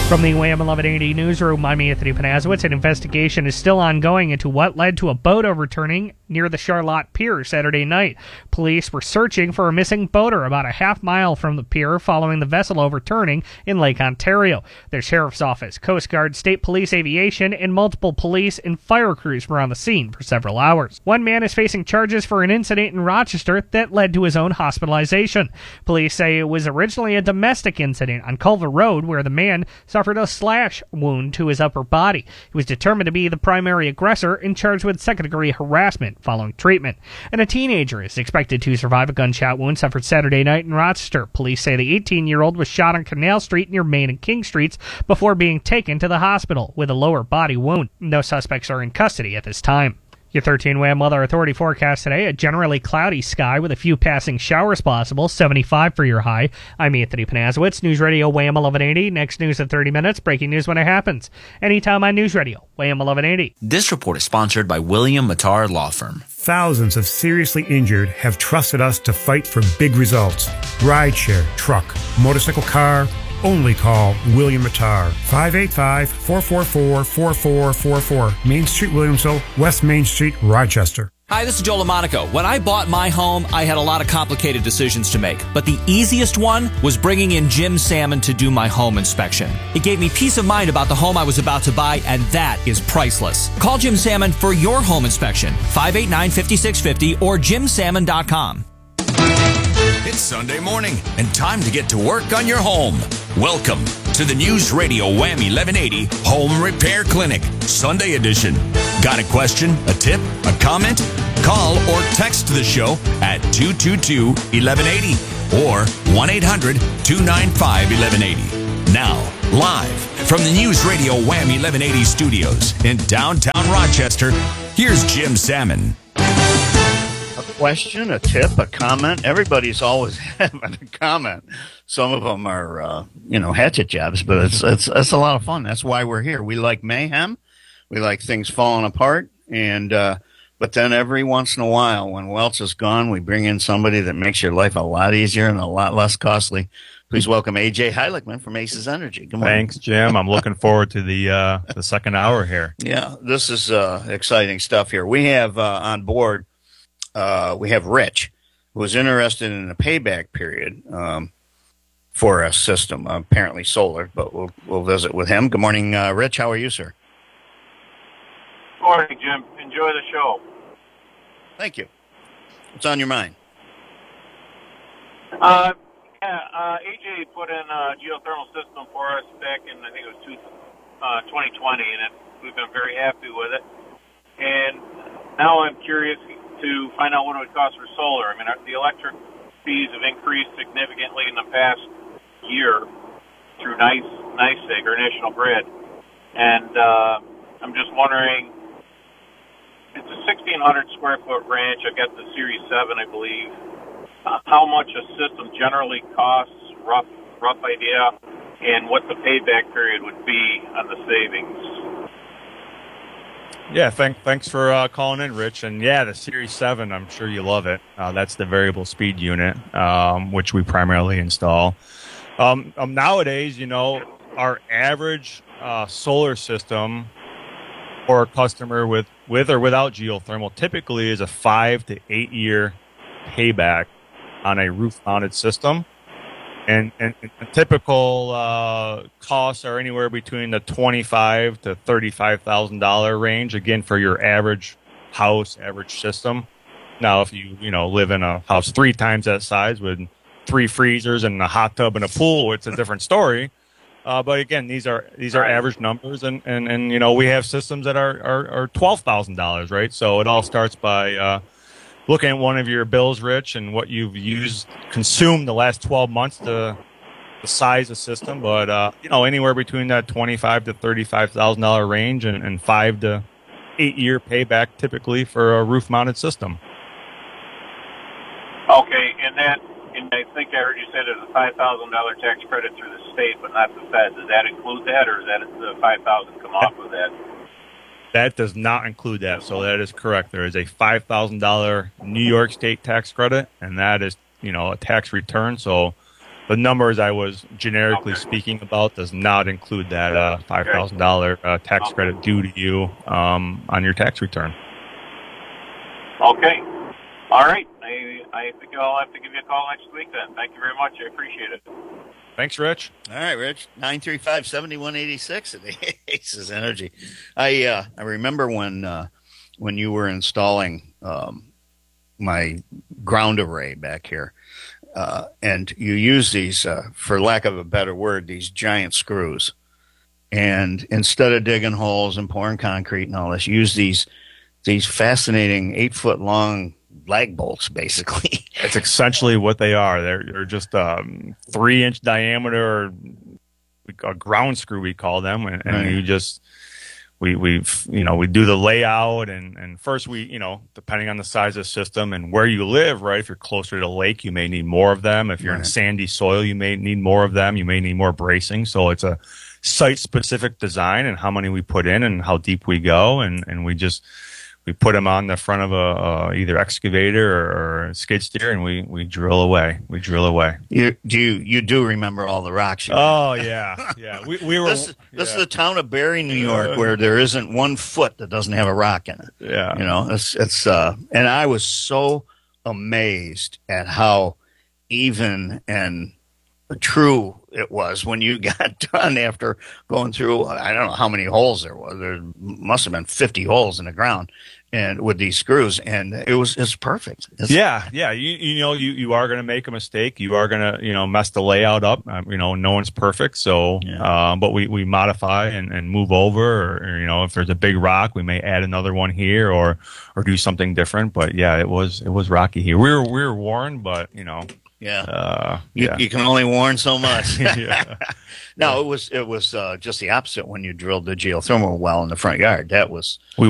From the WHAM 1180 newsroom, I'm Anthony Panazowitz. An investigation is still ongoing into what led to a boat overturning near the Charlotte Pier Saturday night. Police were searching for a missing boater about a half mile from the pier following the vessel overturning in Lake Ontario. The Sheriff's Office, Coast Guard, State Police Aviation, and multiple police and fire crews were on the scene for several hours. One man is facing charges for an incident in Rochester that led to his own hospitalization. Police say it was originally a domestic incident on Culver Road where the man suffered a slash wound to his upper body. He was determined to be the primary aggressor and charged with second-degree harassment following treatment. And a teenager is expected to survive a gunshot wound suffered Saturday night in Rochester. Police say the 18-year-old was shot on Canal Street near Main and King Streets before being taken to the hospital with a lower body wound. No suspects are in custody at this time. Your 13 WHAM Weather Authority forecast today, a generally cloudy sky with a few passing showers possible, 75 for your high. I'm Anthony Panazowitz, News Radio WHAM 1180. Next news in 30 minutes, breaking news when it happens. Anytime on News Radio, WHAM 1180. This report is sponsored by William Mattar Law Firm. Thousands of seriously injured have trusted us to fight for big results. Rideshare, truck, motorcycle, car. Only call William Mattar. 585-444-4444. Main Street, Williamsville, West Main Street, Rochester. Hi, this is Joe LaMonaco. When I bought my home, I had a lot of complicated decisions to make. But the easiest one was bringing in Jim Salmon to do my home inspection. It gave me peace of mind about the home I was about to buy, and that is priceless. Call Jim Salmon for your home inspection. 589-5650 or jimsalmon.com. It's Sunday morning and time to get to work on your home. Welcome to the News Radio Wham 1180 Home Repair Clinic, Sunday edition. Got a question, a tip, a comment? Call or text the show at 222-1180 or 1-800-295-1180. Now, live from the News Radio Wham 1180 studios in downtown Rochester, here's Jim Salmon. A question, a tip, a comment. Everybody's always having a comment. Some of them are, hatchet jobs, but it's a lot of fun. That's why we're here. We like mayhem. We like things falling apart. And, but then every once in a while, when Welch is gone, we bring in somebody that makes your life a lot easier and a lot less costly. Please welcome AJ Heiligman from Aces Energy. Good morning. Thanks, Jim. I'm looking forward to the second hour here. Yeah, this is exciting stuff here. We have on board. We have Rich, who is interested in a payback period for a system, apparently solar, but we'll visit with him. Good morning, Rich. How are you, sir? Good morning, Jim. Enjoy the show. Thank you. What's on your mind? AJ put in a geothermal system for us back in, I think it was 2020, and we've been very happy with it. And now I'm curious to find out what it would cost for solar. I mean, the electric fees have increased significantly in the past year through NYSEG or National Grid, and I'm just wondering. It's a 1,600 square foot ranch. I've got the Series 7, I believe. How much a system generally costs, rough idea, and what the payback period would be on the savings. Yeah, thanks for calling in, Rich. And yeah, the Series 7, I'm sure you love it. That's the variable speed unit, which we primarily install. Nowadays, our average solar system for a customer with or without geothermal typically is a 5 to 8 year payback on a roof-mounted system. And typical costs are anywhere between the $25,000 to $35,000 range, again, for your average house, average system. Now, if you live in a house 3 times that size with 3 freezers and a hot tub and a pool, it's a different story. But again, these are average numbers, and we have systems that are $12,000, right? So it all starts by looking at one of your bills, Rich, and what you've consumed the last 12 months to the size of system. But anywhere between that $25,000 to $35,000 range, and 5 to 8 year payback typically for a roof-mounted system. Okay, and I think I heard you say there's a $5,000 tax credit through the state, but not the Fed. Does that include that, or is that the $5,000 come off of that? That does not include that, so that is correct. There is a $5,000 New York State tax credit, and that is, a tax return. So the numbers I was generically speaking about does not include that $5,000 tax credit due to you on your tax return. Okay. All right. I think I'll have to give you a call next week then. Thank you very much. I appreciate it. Thanks, Rich. All right, Rich. 935-7186 at Aces Energy. I remember when you were installing my ground array back here, and you use these, for lack of a better word, these giant screws. And instead of digging holes and pouring concrete and all this, use these fascinating 8-foot long lag bolts, basically. It's essentially what they are. They're just 3-inch diameter, a ground screw we call them, and Right. you just we do the layout and first we depending on the size of the system and where you live, right? If you're closer to the lake, you may need more of them. If you're in sandy soil, you may need more of them. You may need more bracing. So it's a site specific design and how many we put in and how deep we go, and we put them on the front of a either excavator or a skid steer, and we drill away. You do remember all the rocks? Oh yeah. We were. This is the town of Barry, New York, where there isn't 1 foot that doesn't have a rock in it. Yeah. It's and I was so amazed at how even and true it was when you got done after going through, I don't know how many holes there was. There must have been 50 holes in the ground, and with these screws, and it's perfect. Yeah. You are going to make a mistake. You are going to mess the layout up. No one's perfect. So, but we modify and move over, or if there's a big rock, we may add another one here or do something different. But yeah, it was rocky here. We were warned, but you can only warn so much. Yeah. No, it was just the opposite when you drilled the geothermal well in the front yard. That was